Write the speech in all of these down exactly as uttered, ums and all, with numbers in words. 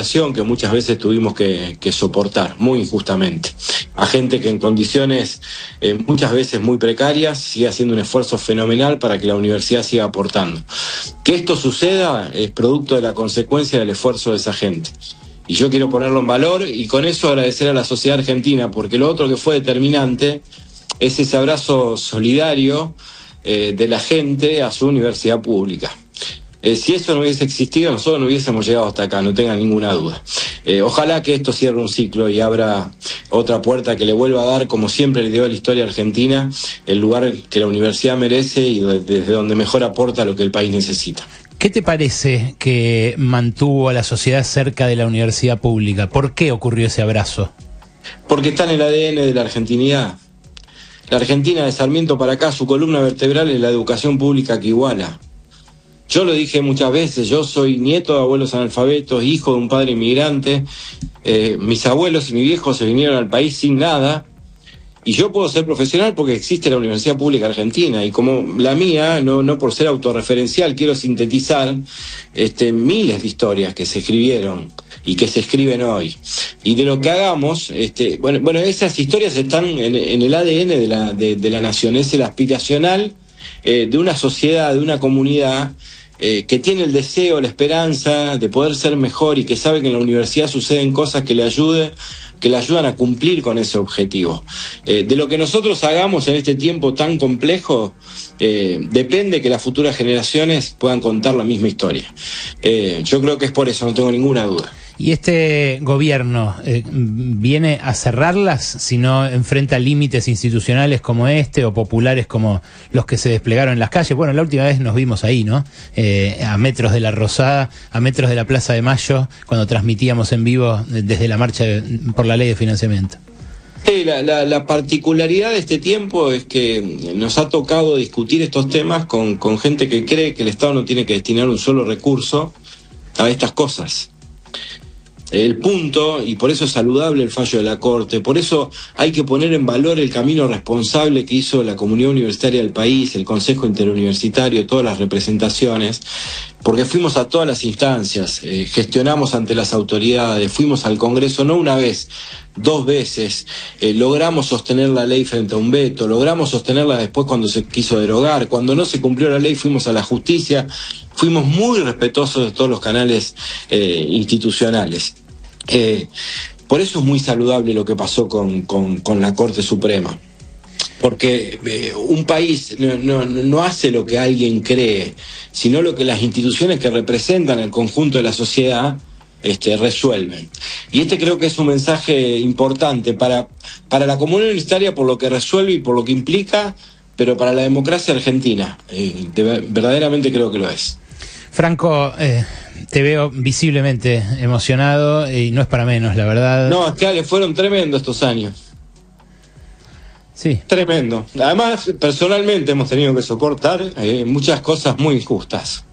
administración que muchas veces tuvimos que, que soportar, muy injustamente. A gente que en condiciones eh, muchas veces muy precarias sigue haciendo un esfuerzo fenomenal para que la universidad siga aportando. Que esto suceda es producto de la consecuencia del esfuerzo de esa gente. Y yo quiero ponerlo en valor y con eso agradecer a la sociedad argentina, porque lo otro que fue determinante es ese abrazo solidario eh, de la gente a su universidad pública. Eh, si eso no hubiese existido, nosotros no hubiésemos llegado hasta acá, no tengan ninguna duda. Eh, ojalá que esto cierre un ciclo y abra otra puerta que le vuelva a dar, como siempre le dio a la historia argentina, el lugar que la universidad merece y desde donde mejor aporta lo que el país necesita. ¿Qué te parece que mantuvo a la sociedad cerca de la universidad pública? ¿Por qué ocurrió ese abrazo? Porque está en el A D N de la argentinidad. La Argentina, de Sarmiento para acá, su columna vertebral es la educación pública que iguala. Yo lo dije muchas veces, yo soy nieto de abuelos analfabetos, hijo de un padre inmigrante, eh, mis abuelos y mi viejo se vinieron al país sin nada, y yo puedo ser profesional porque existe la Universidad Pública Argentina, y como la mía, no, no por ser autorreferencial, quiero sintetizar este, miles de historias que se escribieron y que se escriben hoy. Y de lo que hagamos, este, bueno, bueno, esas historias están en, en el A D N de la, de, de la nación, es el aspiracional eh, de una sociedad, de una comunidad eh, que tiene el deseo, la esperanza de poder ser mejor y que sabe que en la universidad suceden cosas que le ayuden, que le ayudan a cumplir con ese objetivo. Eh, de lo que nosotros hagamos en este tiempo tan complejo, eh, depende que las futuras generaciones puedan contar la misma historia. Eh, yo creo que es por eso, no tengo ninguna duda. ¿Y este gobierno eh, viene a cerrarlas si no enfrenta límites institucionales como este o populares como los que se desplegaron en las calles? Bueno, la última vez nos vimos ahí, ¿no? Eh, a metros de la Rosada, a metros de la Plaza de Mayo, cuando transmitíamos en vivo desde la marcha de, por la ley de financiamiento. Sí, la, la, la particularidad de este tiempo es que nos ha tocado discutir estos temas con, con gente que cree que el Estado no tiene que destinar un solo recurso a estas cosas. El punto, y por eso es saludable el fallo de la Corte, por eso hay que poner en valor el camino responsable que hizo la comunidad universitaria del país, el Consejo Interuniversitario, todas las representaciones, porque fuimos a todas las instancias, eh, gestionamos ante las autoridades, fuimos al Congreso no una vez, dos veces, eh, logramos sostener la ley frente a un veto, logramos sostenerla después cuando se quiso derogar, cuando no se cumplió la ley fuimos a la justicia, fuimos muy respetuosos de todos los canales eh, institucionales. Eh, por eso es muy saludable lo que pasó con, con, con la Corte Suprema, porque eh, un país no, no, no hace lo que alguien cree, sino lo que las instituciones que representan el conjunto de la sociedad este, resuelven. Y este creo que es un mensaje importante para, para la comunidad universitaria por lo que resuelve y por lo que implica, pero para la democracia argentina, eh, de, verdaderamente creo que lo es. Franco, eh, te veo visiblemente emocionado y no es para menos, la verdad. No, es que fueron tremendos estos años. Sí. Tremendo. Además, personalmente hemos tenido que soportar eh, muchas cosas muy injustas.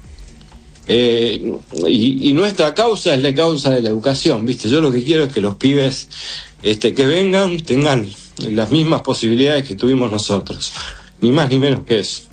Eh, y, y nuestra causa es la causa de la educación, ¿viste? Yo lo que quiero es que los pibes este, que vengan tengan las mismas posibilidades que tuvimos nosotros. Ni más ni menos que eso.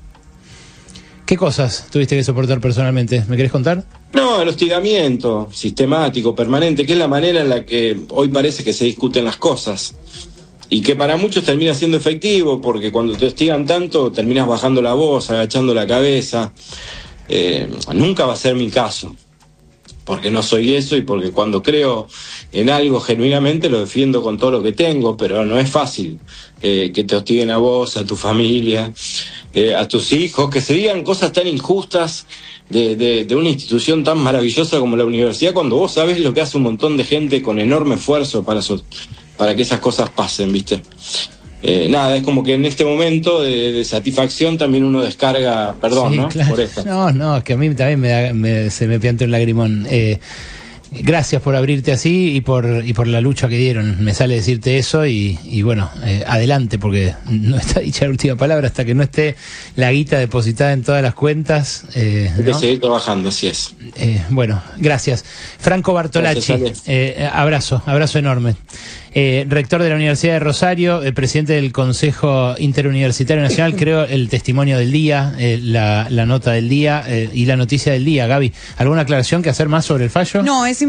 ¿Qué cosas tuviste que soportar personalmente? ¿Me querés contar? No, el hostigamiento sistemático, permanente, que es la manera en la que hoy parece que se discuten las cosas. Y que para muchos termina siendo efectivo, porque cuando te hostigan tanto, terminas bajando la voz, agachando la cabeza. Eh, nunca va a ser mi caso, porque no soy eso y porque cuando creo en algo genuinamente lo defiendo con todo lo que tengo, pero no es fácil eh, que te hostiguen a vos, a tu familia, eh, a tus hijos, que se digan cosas tan injustas de, de, de una institución tan maravillosa como la universidad, cuando vos sabés lo que hace un montón de gente con enorme esfuerzo para, so, para que esas cosas pasen, ¿viste? Eh, nada, es como que en este momento de, de satisfacción también uno descarga, perdón, sí, ¿no? Claro. Por esto. No, no, es que a mí también me da, me, se me pianta un lagrimón. Eh, gracias por abrirte así y por y por la lucha que dieron. Me sale decirte eso y, y bueno, eh, adelante, porque no está dicha la última palabra hasta que no esté la guita depositada en todas las cuentas. Eh, Hay que ¿no? seguir trabajando, así es. Eh, bueno, gracias. Franco Bartolacci, Gracias, eh, abrazo, abrazo enorme. Eh, rector de la Universidad de Rosario, eh, presidente del Consejo Interuniversitario Nacional, creo el testimonio del día, eh, la, la nota del día eh, y la noticia del día. Gaby, ¿alguna aclaración que hacer más sobre el fallo? No, es